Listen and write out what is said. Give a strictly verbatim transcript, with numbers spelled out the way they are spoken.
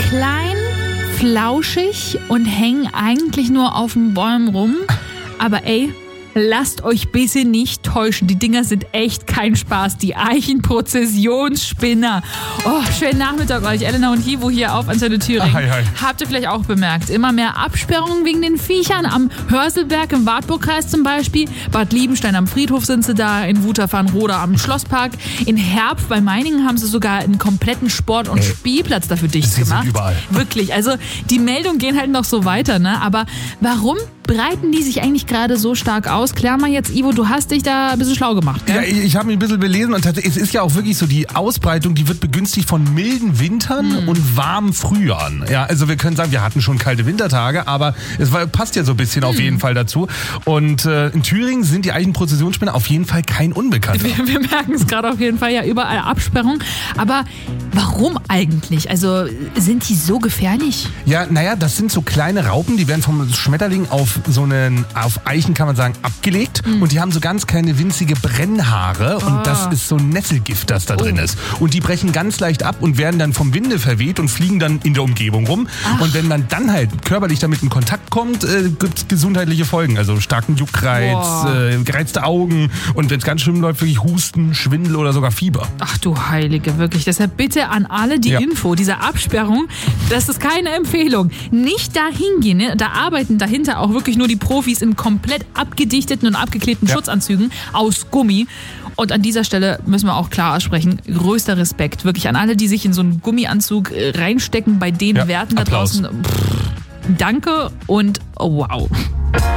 klein, flauschig und hängen eigentlich nur auf den Bäumen rum. Aber ey, lasst euch bitte nicht täuschen. Die Dinger sind echt kein Spaß. Die Eichenprozessionsspinner. Oh, schönen Nachmittag euch. Elena und Hivo hier auf Antenne Thüringen. Hi, hi. Habt ihr vielleicht auch bemerkt, immer mehr Absperrungen wegen den Viechern. Am Hörselberg im Wartburgkreis zum Beispiel. Bad Liebenstein am Friedhof sind sie da. In Wutach-Farnroda am Schlosspark. In Herb bei Meiningen haben sie sogar einen kompletten Sport- und Ey, Spielplatz dafür dicht sie gemacht. sind überall. Wirklich. Also die Meldungen gehen halt noch so weiter, ne? Aber warum breiten die sich eigentlich gerade so stark aus? Klär mal jetzt, Ivo, du hast dich da ein bisschen schlau gemacht, gell? Ja, ich, ich habe mich ein bisschen belesen und es ist ja auch wirklich so, die Ausbreitung, die wird begünstigt von milden Wintern Mhm. und warmen Frühjahren. Ja, also wir können sagen, wir hatten schon kalte Wintertage, aber es war, passt ja so ein bisschen Mhm. auf jeden Fall dazu. Und äh, in Thüringen sind die Eichenprozessionsspinner auf jeden Fall kein Unbekannter. Wir, wir merken es gerade auf jeden Fall, ja, überall Absperrung. Aber warum eigentlich? Also sind die so gefährlich? Ja, naja, das sind so kleine Raupen, die werden vom Schmetterling auf so einen, auf Eichen kann man sagen, abgelegt Mhm. und die haben so ganz kleine winzige Brennhaare und Ah. das ist so ein Nesselgift, das da drin Oh. ist. Und die brechen ganz leicht ab und werden dann vom Winde verweht und fliegen dann in der Umgebung rum. Ach. Und wenn man dann halt körperlich damit in Kontakt kommt, äh, gibt es gesundheitliche Folgen. Also starken Juckreiz, Boah. äh, gereizte Augen und wenn es ganz schlimm läuft, wirklich Husten, Schwindel oder sogar Fieber. Ach du Heilige, wirklich. Deshalb bitte an alle die Ja. Info, diese Absperrung, das ist keine Empfehlung. Nicht da hingehen, ne? Da arbeiten dahinter auch wirklich nur die Profis in komplett abgedichteten und abgeklebten Ja. Schutzanzügen aus Gummi. Und an dieser Stelle müssen wir auch klar aussprechen, größter Respekt wirklich an alle, die sich in so einen Gummianzug äh, reinstecken bei den Ja, Werten da Applaus. draußen. Pff, danke und oh, wow.